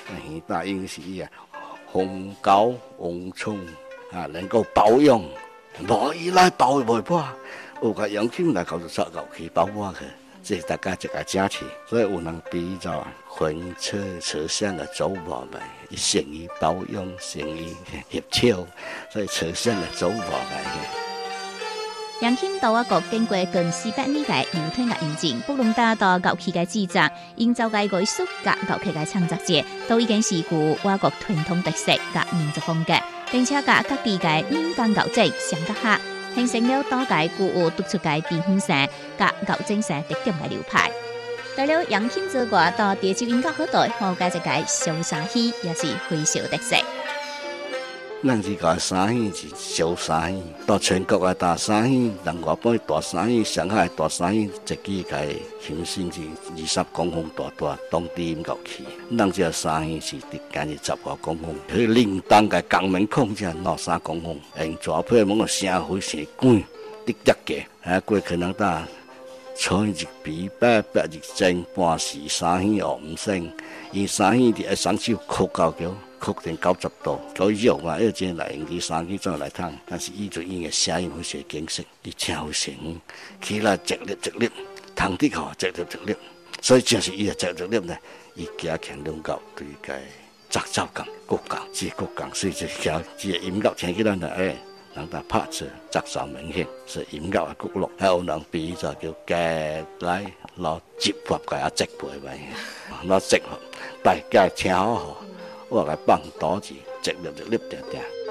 大应是红高旺冲能够保养，无依赖保袂破，有个杨金来搞就烧搞去保护去，这是大家一个假期，所以有人比较婚车厢的走法嘛，善于保养，善于协调，所以车厢的走法来。 杨钦到我国經過近400年嘅流傳嘅驗證，布隆達到樂器嘅製作、營造嘅藝術及樂器嘅創作者，都已經是具我國傳統特色及民族風格，並且甲各地嘅民間樂者相結合，形成了多個具有獨出嘅地方性及樂精神特點嘅流派。除了楊钦之外，到潮州音樂學隊學嘅一個小沙戲，也是非常特色。 咱这个沙戲是小沙戲，到全國嘅大沙戲，人外邊大沙戲，上海大沙戲，一支個形成是20公分大當地音樂器。咱這個沙戲是直間是15公分，佢鈴鐺嘅鋼門孔只3公分，用抓配某個聲會成滾，滴滴嘅，過可能打採一比8日正半時沙戲學唔成，而沙戲啲雙手曲到叫。曲成90度，所以肉嘛，要真來用啲沙機再來燙，但是伊就因嘅聲音會寫景色，你聽好聲音，起來直立，彈得好直立，所以正是伊嘅直立呢，伊加強兩角對個節奏感、骨感，所以就叫這音樂聽起來呢，人哋拍出節奏明顯，是音樂嘅骨落，還有人比就叫夾來攞接合嘅一直背咪，攞接合，大家聽好。我來放多字，直立定。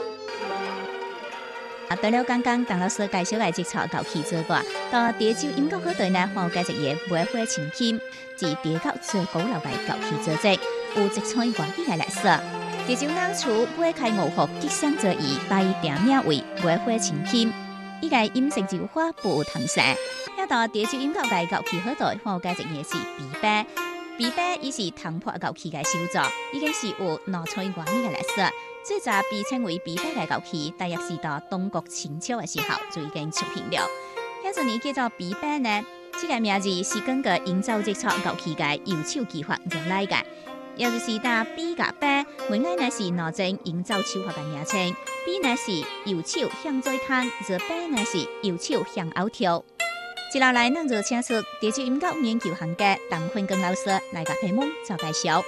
對了，剛剛鄧老師介紹嘅節奏樂器之外，到潮州音樂學隊呢，還有介一個梅花清琴，是地球最古老嘅樂器組織，有一串外語嘅歷史。潮州人除梅開五福吉祥之意，把伊定名為梅花清琴。伊個音色就花不同色。要到潮州音樂嘅樂器學隊，還有介一個是琵琶。琵琶伊是唐破樂器嘅首作，已經是有2千多年嘅歷史。最早被稱為琵琶嘅樂器，大約是到東國清朝嘅時候就已經出現了。迄陣年叫做琵琶呢，這個名字是根據營造這套樂器嘅右手技法而來嘅，也就是打比甲芭，原來呢是2種營造手法嘅名稱。比呢是右手向左彈，而芭呢是右手向後跳。接落來，咱就請出潮州音樂研究行家鄧坤根老師來個題目做介紹。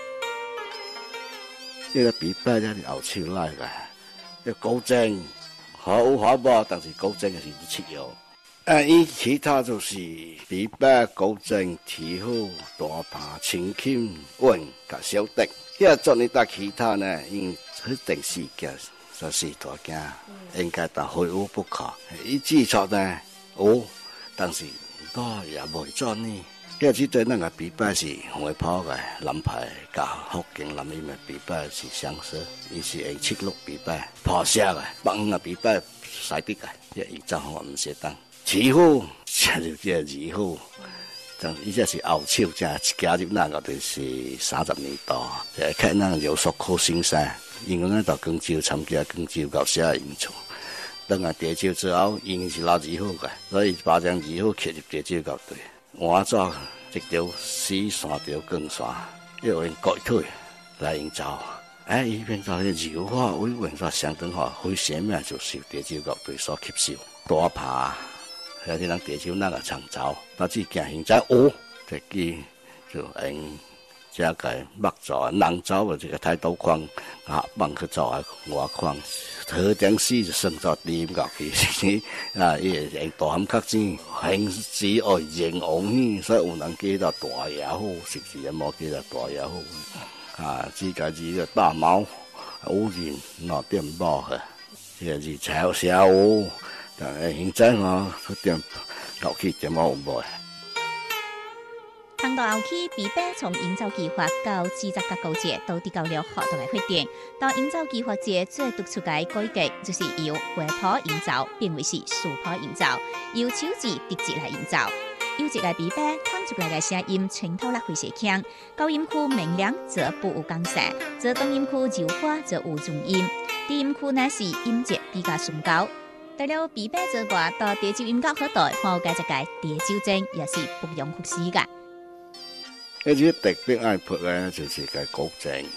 呢個琵琶咧係後手來嘅，古箏好華波，但是古箏係次要。伊其他就是琵琶、古箏、提壺、大耙、清琴、韻甲小笛。呢做呢搭其他呢，因佢定時嘅就是大家應該都非無不可。伊製作呢有。但是多也袂做呢，因為對那個琵琶是會跑嘅南派加福建南邊嘅琵琶是相似，伊是用七六琵琶破聲嘅，北個琵琶使啲嘅，一而就我唔識得。詞譜就即係詞譜，但伊這是後手，即係加入那個就是30年代，就係看那有所可先生，因為咧到廣州參加廣州教師演出。等下潮州之後，因是老字號嘅，所以把張字號刻入潮州樂隊。換作一條絲3條鋼線，要用改腿來營造。伊變做啲字畫，為變做相當好，非常名就是潮州樂隊所吸收。大耙，有啲人潮州那個長洲，到至行現在就記就用這個木造、人造嘅這個太刀框幫佢做外框。特點是就算作低音樂器，伊用大喊較尖，形似愛形往去，所以有人叫做大也好，實際也冇叫做大也好。自家自個大毛有人攞點冇嘅，即係炒小烏，但係現在我點樂器點冇冇。 唐到後期，琵琶從營造技法到製作嘅高階，都得到了好大嘅發展。到營造技法界最突出嘅改革，就是由花譜營造變為是豎譜營造，由手指直接來營造。有一個琵琶彈出來嘅聲音穿透力非常強，高音區明亮則不無光澤，則中音區柔和則有重音，低音區呢是音節比較順高。除了琵琶之外，到潮州音樂學隊還有介一個潮州箏，也是不容忽視嘅。 一啲特別愛拍嘅就是個古箏，